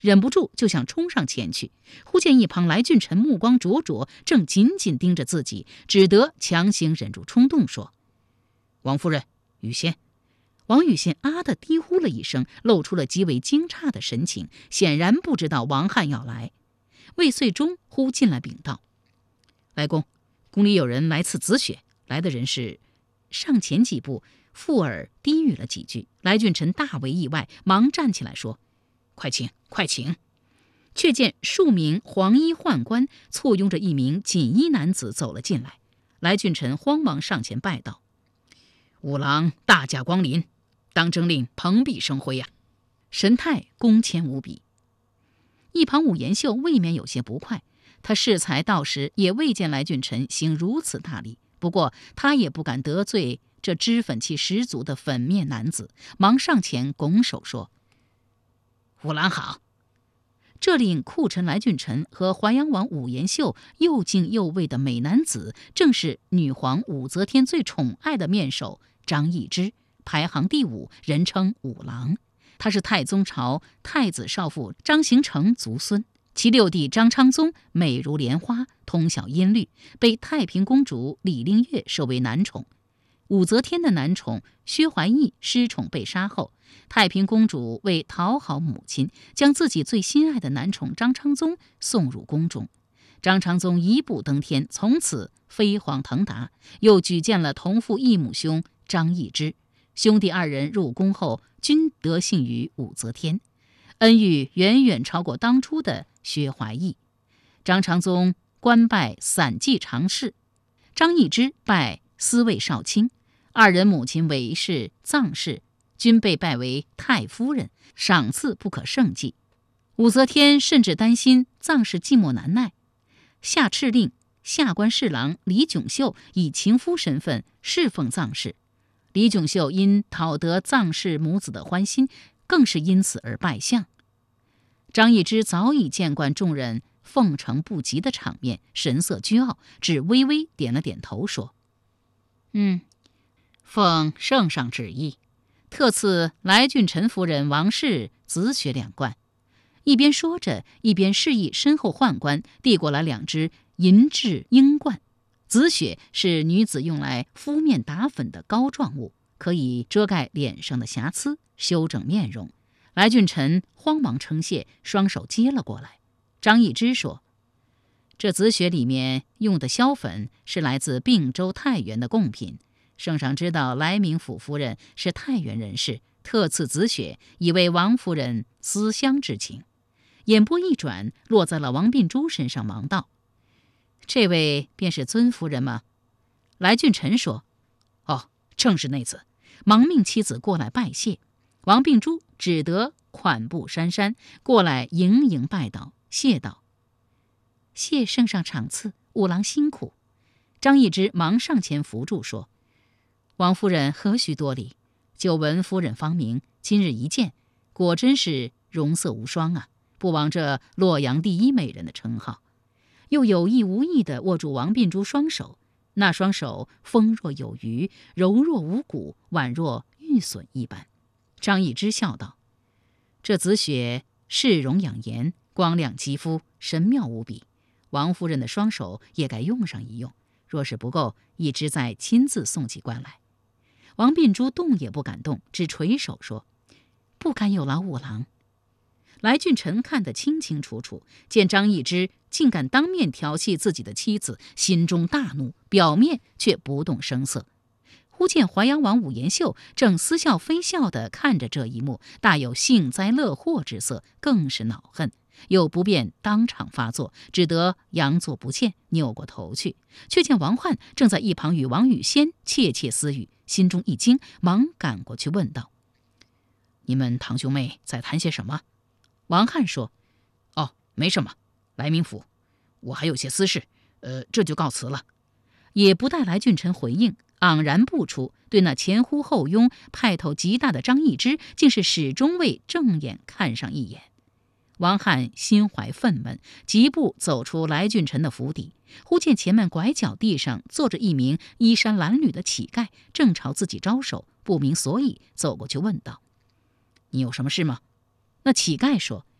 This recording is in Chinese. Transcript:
忍不住就想冲上前去，忽见一旁来俊臣目光灼灼，正紧紧盯着自己，只得强行忍住冲动说：“王夫人，雨仙。”王雨仙啊的低呼了一声，露出了极为惊诧的神情，显然不知道王翰要来。魏遂忠忽进来禀道：“来公，宫里有人来赐紫雪，来的人是……”上前几步，附耳低语了几句。来俊臣大为意外，忙站起来说：“快请，快请！”却见数名黄衣宦官簇拥着一名锦衣男子走了进来。来俊臣慌忙上前拜道：“五郎大驾光临，当征令蓬荜生辉呀！”神态恭谦无比。一旁武延秀未免有些不快，他适才到时也未见来俊臣行如此大礼，不过他也不敢得罪这脂粉气十足的粉面男子，忙上前拱手说：“五郎好。”这令酷臣来俊臣和淮阳王武延秀又敬又畏的美男子，正是女皇武则天最宠爱的面首张易之，排行第5，人称五郎。他是太宗朝太子少傅张行成族孙，其六弟张昌宗美如莲花，通晓音律，被太平公主李令月收为男宠。武则天的男宠薛怀义失宠被杀后，太平公主为讨好母亲，将自己最心爱的男宠张昌宗送入宫中。张昌宗一步登天，从此飞黄腾达，又举荐了同父异母兄张易之。兄弟二人入宫后，均得幸于武则天，恩遇远远超过当初的薛怀义。张昌宗官拜散骑常侍，张易之拜司卫少卿，二人母亲韦氏、臧氏均被拜为太夫人，赏赐不可胜计。武则天甚至担心臧氏寂寞难耐，下敕令下官侍郎李炯秀以情夫身份侍奉臧氏。李炯秀因讨得臧氏母子的欢心，更是因此而拜相。张易之早已见惯众人奉承不及的场面，神色倨傲，只微微点了点头说：“奉圣上旨意，特赐来俊臣夫人王氏紫雪2罐。”一边说着，一边示意身后宦官递过来2只银质鹰罐。紫雪是女子用来敷面打粉的膏状物，可以遮盖脸上的瑕疵，修整面容。来俊臣慌忙称谢，双手接了过来。张易之说：“这紫雪里面用的硝粉是来自并州太原的贡品，圣上知道来明府夫人是太原人士，特赐紫雪，以为王夫人思乡之情。”眼波一转，落在了王秉珠身上，忙道：“这位便是尊夫人吗？”来俊臣说：“哦，正是那子。”忙命妻子过来拜谢。王秉珠只得款步姗姗过来迎迎拜倒，谢道：“谢圣上赏赐，五郎辛苦。”张易之忙上前扶住说：“王夫人何须多礼，久闻夫人芳名，今日一见，果真是容色无双啊，不枉这洛阳第1美人的称号。”又有意无意地握住王秉珠双手，那双手丰若有余，柔若无骨，宛若玉笋一般。张易之笑道：“这紫雪视容养颜，光亮肌肤，神妙无比。王夫人的双手也该用上一用，若是不够，一只再亲自送起官来。”王秉珠动也不敢动，只垂手说：“不敢有劳五郎。”来俊臣看得清清楚楚，见张易之竟敢当面调戏自己的妻子，心中大怒，表面却不动声色。忽见淮阳王武延秀正似笑非笑地看着这一幕，大有幸灾乐祸之色，更是恼恨，又不便当场发作，只得佯作不见，扭过头去，却见王翰正在一旁与王语仙窃窃私语，心中一惊，忙赶过去问道：“你们堂兄妹在谈些什么？”王翰说：“哦，没什么，来明府，我还有些私事，这就告辞了。”也不待来俊臣回应，昂然步出，对那前呼后拥、派头极大的张易之，竟是始终未正眼看上一眼。王翰心怀愤懑，疾步走出来俊臣的府邸，忽见前面拐角地上坐着一名衣衫褴褛的乞丐，正朝自己招手，不明所以，走过去问道：“你有什么事吗？”那乞丐说：“